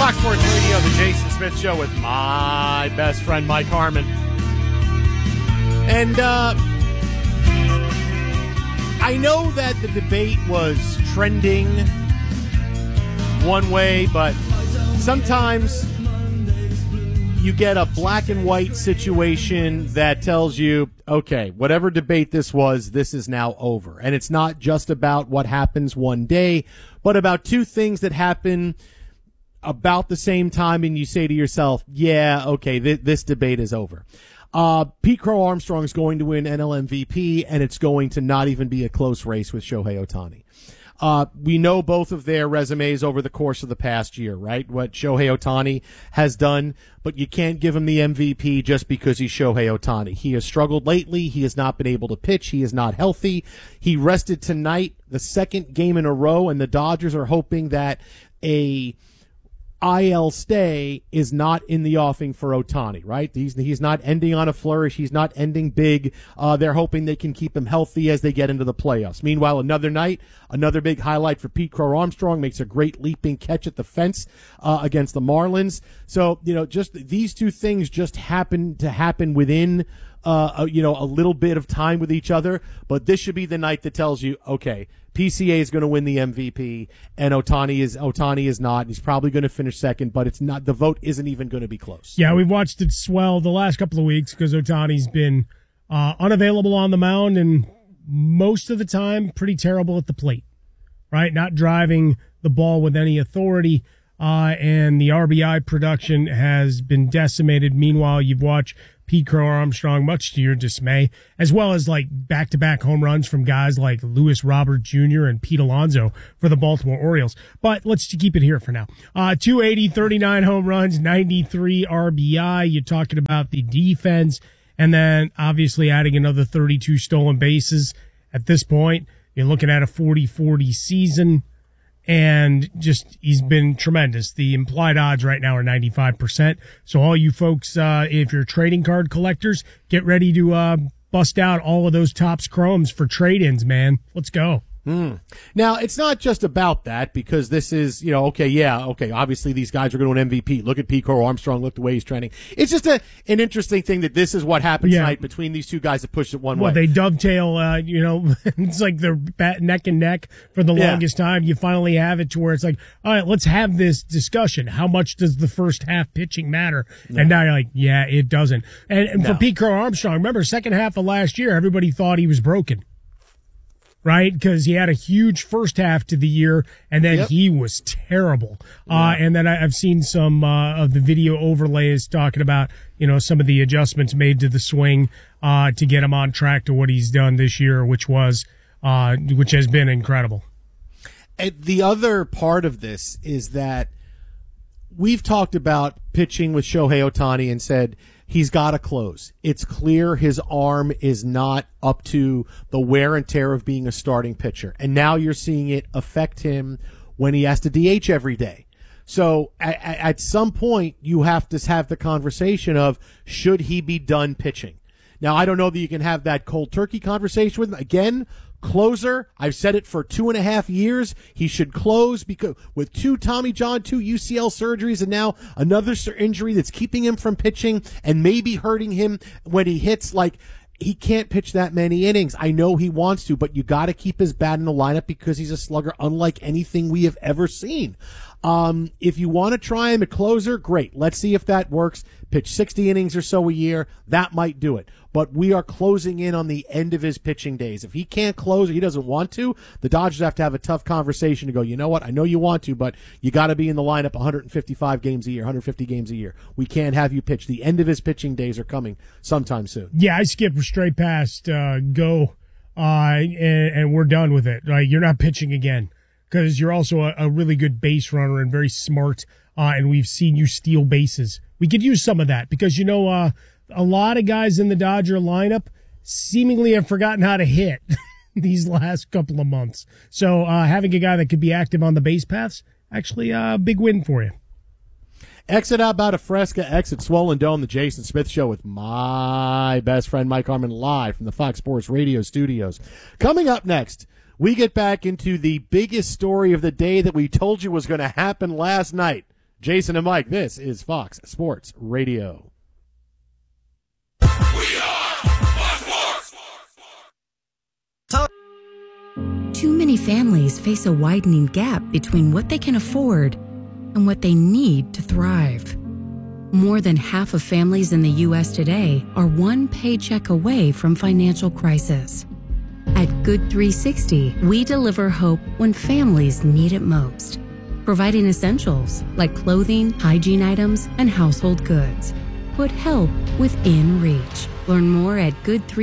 Fox Sports Radio, the Jason Smith Show with my best friend, Mike Harmon. And I know that the debate was trending one way, but sometimes you get a black and white situation that tells you, okay, whatever debate this was, this is now over. And it's not just about what happens one day, but about two things that happen about the same time, and you say to yourself, yeah, okay, this debate is over. Pete Crow Armstrong is going to win NL MVP, and it's going to not even be a close race with Shohei Ohtani. We know both of their resumes over the course of the past year, right? What Shohei Ohtani has done, but you can't give him the MVP just because he's Shohei Ohtani. He has struggled lately. He has not been able to pitch. He is not healthy. He rested tonight, the second game in a row, and the Dodgers are hoping that a IL stay is not in the offing for Ohtani, right? He's not ending on a flourish. He's not ending big. They're hoping they can keep him healthy as they get into the playoffs. Meanwhile, another night, another big highlight for Pete Crow Armstrong, makes a great leaping catch at the fence against the Marlins. So, just these two things just happen to happen within a little bit of time with each other. But this should be the night that tells you, okay, PCA is going to win the MVP, and Ohtani is not. He's probably going to finish second, but it's not. The vote isn't even going to be close. Yeah, we've watched it swell the last couple of weeks because Ohtani's been unavailable on the mound and most of the time pretty terrible at the plate, right? Not driving the ball with any authority, and the RBI production has been decimated. Meanwhile, you've watched Pete Crow Armstrong, much to your dismay, as well as like back-to-back home runs from guys like Luis Robert Jr. and Pete Alonso for the Baltimore Orioles. But let's keep it here for now. 280, 39 home runs, 93 RBI. You're talking about the defense, and then obviously adding another 32 stolen bases. At this point, you're looking at a 40-40 season. And just, he's been tremendous. The implied odds right now are 95%. So all you folks, if you're trading card collectors, get ready to bust out all of those Topps Chromes for trade-ins, man. Let's go. Now, it's not just about that, because this is, obviously these guys are going to win MVP. Look at Pete Crow Armstrong, look the way he's trending. It's just an interesting thing that this is what happens tonight between these two guys that push it one way. Well, they dovetail, it's like they're neck and neck for the longest time. You finally have it to where it's like, all right, let's have this discussion. How much does the first half pitching matter? No. And now you're like, yeah, it doesn't. And for Pete Crow Armstrong, remember, second half of last year, everybody thought he was broken. Right? Because he had a huge first half to the year, and then he was terrible. And then I've seen some of the video overlays talking about, some of the adjustments made to the swing to get him on track to what he's done this year, which has been incredible. And the other part of this is that we've talked about pitching with Shohei Ohtani and said he's got to close. It's clear his arm is not up to the wear and tear of being a starting pitcher. And now you're seeing it affect him when he has to DH every day. So at some point, you have to have the conversation of, should he be done pitching? Now, I don't know that you can have that cold turkey conversation with him. Again, closer. I've said it for 2.5 years. He should close, because with 2 Tommy John, 2 UCL surgeries, and now another injury that's keeping him from pitching and maybe hurting him when he hits. Like, he can't pitch that many innings. I know he wants to, but you got to keep his bat in the lineup because he's a slugger unlike anything we have ever seen. If you want to try him at closer, great. Let's see if that works. Pitch 60 innings or so a year. That might do it. But we are closing in on the end of his pitching days. If he can't close or he doesn't want to, the Dodgers have to have a tough conversation to go, you know what? I know you want to, but you got to be in the lineup 155 games a year, 150 games a year. We can't have you pitch. The end of his pitching days are coming sometime soon. Yeah, I skipped straight past go, and we're done with it. Like, you're not pitching again, because you're also a really good base runner and very smart, and we've seen you steal bases. We could use some of that because, a lot of guys in the Dodger lineup seemingly have forgotten how to hit these last couple of months. So having a guy that could be active on the base paths, actually a big win for you. Exit out about a Fresca, exit Swollen Dome, the Jason Smith Show with my best friend Mike Harmon, live from the Fox Sports Radio studios. Coming up next, we get back into the biggest story of the day that we told you was going to happen last night. Jason and Mike, this is Fox Sports Radio. We are Fox Sports. Too many families face a widening gap between what they can afford and what they need to thrive. More than half of families in the U.S. today are one paycheck away from financial crisis. At Good 360, we deliver hope when families need it most, providing essentials like clothing, hygiene items, and household goods. Put help within reach. Learn more at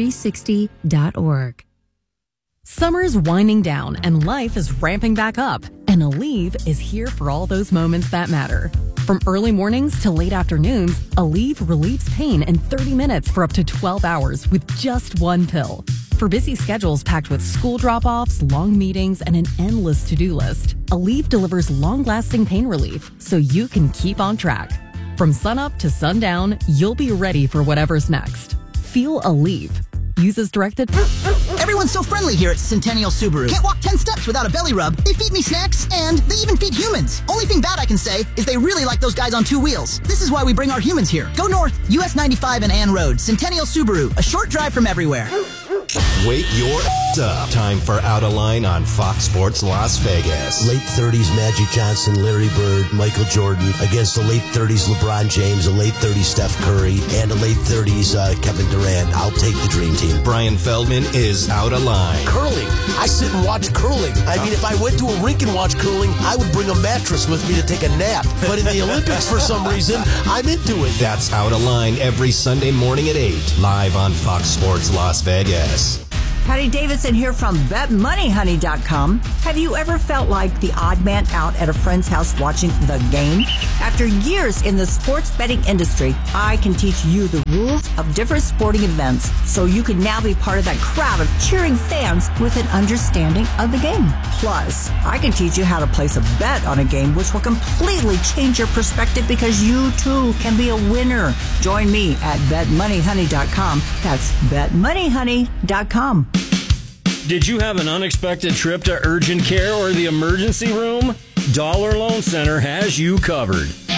good360.org. Summer's winding down and life is ramping back up, and Aleve is here for all those moments that matter. From early mornings to late afternoons, Aleve relieves pain in 30 minutes for up to 12 hours with just one pill. For busy schedules packed with school drop-offs, long meetings, and an endless to-do list, Aleve delivers long-lasting pain relief so you can keep on track. From sunup to sundown, you'll be ready for whatever's next. Feel Aleve. Use as directed. Everyone's so friendly here at Centennial Subaru. Can't walk 10 steps without a belly rub. They feed me snacks, and they even feed humans. Only thing bad I can say is they really like those guys on two wheels. This is why we bring our humans here. Go north, US 95 and Ann Road. Centennial Subaru, a short drive from everywhere. Wake your up. Time for Out of Line on Fox Sports Las Vegas. Late 30s Magic Johnson, Larry Bird, Michael Jordan against the late 30s LeBron James, a late 30s Steph Curry, and a late 30s Kevin Durant. I'll take the dream team. Brian Feldman is Out of Line. Curling. I sit and watch curling. I mean, if I went to a rink and watched curling, I would bring a mattress with me to take a nap. But in the Olympics, for some reason, I'm into it. That's Out of Line every Sunday morning at 8, live on Fox Sports Las Vegas. Patty Davidson here from BetMoneyHoney.com. Have you ever felt like the odd man out at a friend's house watching the game? After years in the sports betting industry, I can teach you the rules of different sporting events so you can now be part of that crowd of cheering fans with an understanding of the game. Plus, I can teach you how to place a bet on a game which will completely change your perspective because you too can be a winner. Join me at BetMoneyHoney.com. That's BetMoneyHoney.com. Did you have an unexpected trip to urgent care or the emergency room? Dollar Loan Center has you covered.